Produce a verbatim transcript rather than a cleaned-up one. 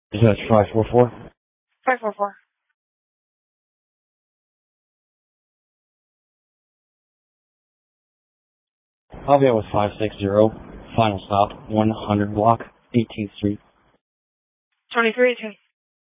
Dispatch five four four. five four four. I'll be out with five six zero. Final stop, one hundred block, eighteenth Street. twenty-three eighteen.